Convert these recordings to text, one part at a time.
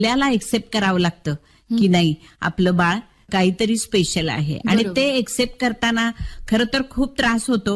आपल्याला एक्सेप्ट करावं लागतं की नाही आपलं बाळ काहीतरी स्पेशल आहे. आणि ते एक्सेप्ट करताना खरं तर खूप त्रास होतो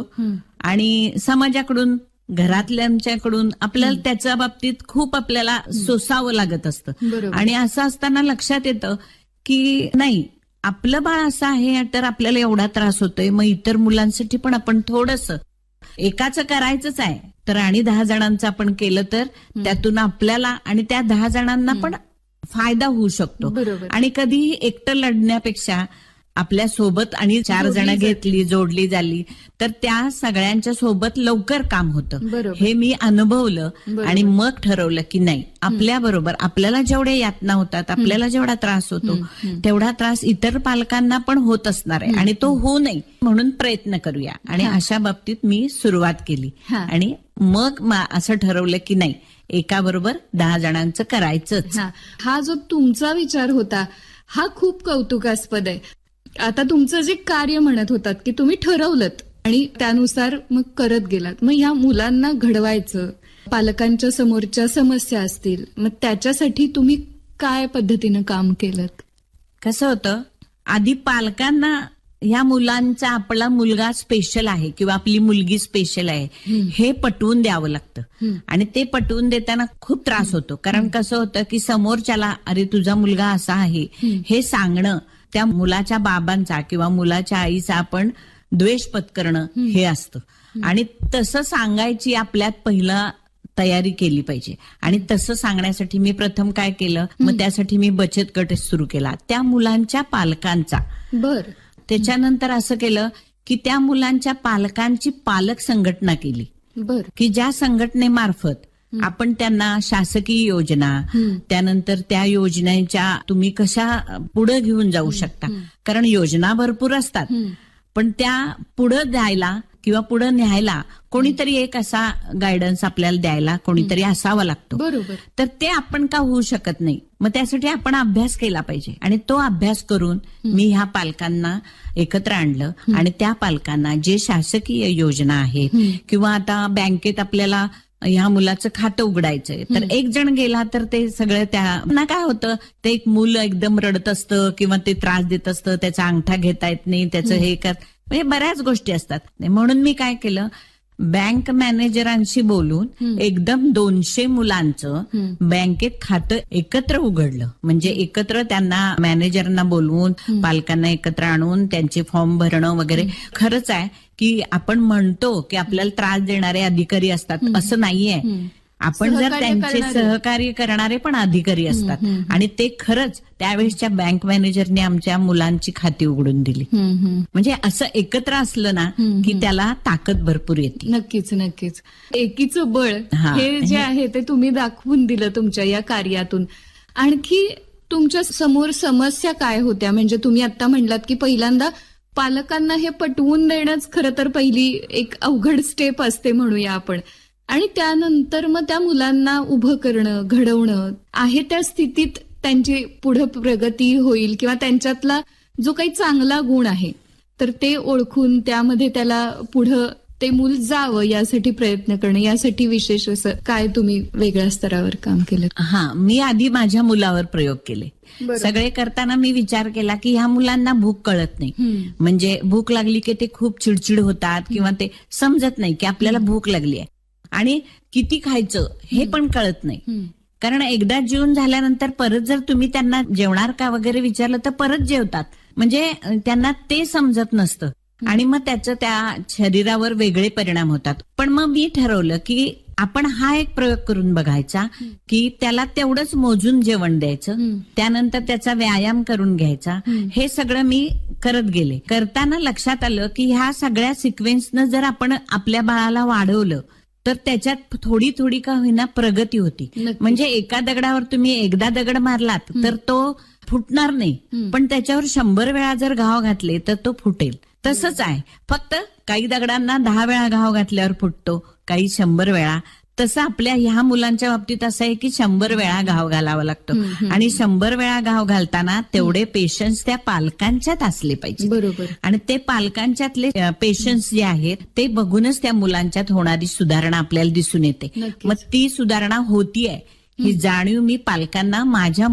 आणि समाजाकडून घरातल्यांच्याकडून आपल्याला त्याच्या बाबतीत खूप आपल्याला सोसावं लागत असतं. आणि असं असताना लक्षात येतं की नाही आपलं बाळ असं आहे तर आपल्याला एवढा त्रास होतोय, मग इतर मुलांसाठी पण आपण थोडंसं एकाचं करायचंच आहे तर आणि 10 जणांचं आपण केलं तर त्यातून आपल्याला आणि त्या 10 जणांना पण फायदा होऊ शकतो. आणि कधीही एकटं लढण्यापेक्षा आपल्या सोबत आणि 4 जण घेतली जोडली झाली तर त्या सगळ्यांच्या सोबत लवकर काम होतं. हे मी अनुभवलं आणि मग ठरवलं की नाही आपल्या बरोबर आपल्याला जेवढ्या यातना होतात, आपल्याला जेवढा त्रास होतो तेवढा त्रास इतर पालकांना पण होत असणार आहे आणि तो होऊ नये म्हणून प्रयत्न करूया. आणि अशा बाबतीत मी सुरुवात केली आणि मग असं ठरवलं की नाही एकाबरोबर 10 जणांचं करायचंच. हा जो तुमचा विचार होता हा खूप कौतुकास्पद आहे. आता तुमचं जे कार्य म्हणत होतात की तुम्ही ठरवलंत आणि त्यानुसार मग करत गेलात. मग ह्या मुलांना घडवायचं, पालकांच्या समोरच्या समस्या असतील, मग त्याच्यासाठी तुम्ही काय पद्धतीनं काम केलं? कसं होतं आधी पालकांना ह्या मुलांचा आपला मुलगा स्पेशल आहे किंवा आपली मुलगी स्पेशल आहे हे पटवून द्यावं लागतं. आणि ते पटवून देताना खूप त्रास होतो. कारण कसं होतं की समोरच्याला अरे तुझा मुलगा असा आहे हे सांगणं त्या मुलाच्या बाबांचा किंवा मुलाच्या आईचा आपण द्वेष पत्करणं हे असतं. आणि तसं सांगायची आपल्यात पहिला तयारी केली पाहिजे. आणि तसं सांगण्यासाठी मी प्रथम काय केलं, मग त्यासाठी मी बचत गट सुरू केला त्या मुलांच्या पालकांचा. त्याच्यानंतर असं केलं की त्या मुलांच्या पालकांची पालक संघटना केली की ज्या संघटनेमार्फत आपण त्यांना शासकीय योजना त्यानंतर त्या योजनेच्या तुम्ही कशा पुढे घेऊन जाऊ शकता. कारण योजना भरपूर असतात पण त्या पुढे द्यायला किंवा पुढे न्यायला कोणीतरी एक असा गायडन्स आपल्याला द्यायला कोणीतरी असावा लागतो. तर ते आपण का होऊ शकत नाही. मग त्यासाठी आपण अभ्यास केला पाहिजे. आणि तो अभ्यास करून मी ह्या पालकांना एकत्र आणलं आणि त्या पालकांना जे शासकीय योजना आहेत किंवा आता बँकेत आपल्याला ह्या मुलाचं खातं उघडायचंय तर एक जण गेला तर ते सगळं त्यांना काय होतं ते एक मुलं एकदम रडत असतं किंवा ते त्रास देत असतं, त्याचा अंगठा घेता येत नाही, त्याचं हे म्हणजे बऱ्याच गोष्टी असतात. म्हणून मी काय केलं बँक मॅनेजरांशी बोलून एकदम 200 मुलांचं बँकेत खातं एकत्र उघडलं. म्हणजे एकत्र त्यांना मॅनेजरना बोलवून पालकांना एकत्र आणून त्यांचे फॉर्म भरणं वगैरे. खरंच आहे की आपण म्हणतो की आपल्याला त्रास देणारे अधिकारी असतात असं नाहीये. आपण जर त्यांचे सहकार्य करणारे पण अधिकारी असतात. आणि ते खरंच त्यावेळेसच्या बँक मॅनेजरने आमच्या मुलांची खाती उघडून दिली. म्हणजे असं एकत्र असलं ना की त्याला ताकद भरपूर येते. नक्कीच नक्कीच. एकीचं बळ हे जे आहे ते तुम्ही दाखवून दिलं तुमच्या या कार्यातून. आणखी तुमच्या समोर समस्या काय होत्या? म्हणजे तुम्ही आता म्हणलात की पहिल्यांदा पालकांना हे पटवून देणंच खरं तर पहिली एक अवघड स्टेप असते म्हणूया आपण. आणि त्यानंतर मग त्या मुलांना उभं करणं, घडवणं आहे त्या स्थितीत त्यांची पुढे प्रगती होईल किंवा त्यांच्यातला जो काही चांगला गुण आहे तर ते ओळखून त्यामध्ये त्याला पुढं ते मूल जावं यासाठी प्रयत्न करणं. यासाठी विशेष असं काय तुम्ही वेगळ्या स्तरावर काम केलं? मी आधी माझ्या मुलावर प्रयोग केले. सगळे करताना मी विचार केला की ह्या मुलांना भूक कळत नाही. म्हणजे भूक लागली की ते खूप चिडचिड होतात किंवा ते समजत नाही की आपल्याला भूक लागली आहे आणि किती खायचं हे पण कळत नाही. कारण एकदा जेवण झाल्यानंतर परत जर तुम्ही त्यांना जेवणार का वगैरे विचारलं तर परत जेवतात. म्हणजे त्यांना ते समजत नसतं आणि मग त्याचं त्या शरीरावर वेगळे परिणाम होतात. पण मग मी ठरवलं की आपण हा एक प्रयोग करून बघायचा की त्याला तेवढंच मोजून जेवण द्यायचं, त्यानंतर त्याचा व्यायाम करून घ्यायचा. हे सगळं मी करत गेले. करताना लक्षात आलं की ह्या सगळ्या सिक्वेन्सनं जर आपण आपल्या बाळाला वाढवलं तर त्याच्यात थोडी थोडी का होईना प्रगती होती. म्हणजे एका दगडावर तुम्ही एकदा दगड मारलात तर तो फुटणार नाही, पण त्याच्यावर 100 वेळा जर घाव घातले तर तो फुटेल. तसंच आहे. फक्त काही दगडांना 10 वेळा घाव घातल्यावर फुटतो, काही 100 वेळा. तसं आपल्या ह्या मुलांच्या बाबतीत असं आहे की 100 वेळा घाव घालावा लागतो. आणि 100 वेळा घाव घालताना तेवढे पेशन्स त्या पालकांच्यात असले पाहिजे. बरोबर. आणि ते पालकांच्यातले पेशन्स जे आहेत ते बघूनच त्या मुलांच्यात होणारी सुधारणा आपल्याला दिसून येते. मग ती सुधारणा होतीये ही जाणीव मी पालकांना माझ्या